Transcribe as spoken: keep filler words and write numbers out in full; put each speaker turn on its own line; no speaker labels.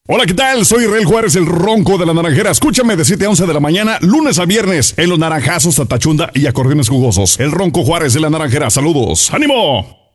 Hola, ¿qué tal? Soy Israel Juárez, el Ronco de la Naranjera. Escúchame de siete a once de la mañana, lunes a viernes, en los naranjazos, tatachunda y acordeones jugosos. El Ronco Juárez de la Naranjera. Saludos. ¡Ánimo!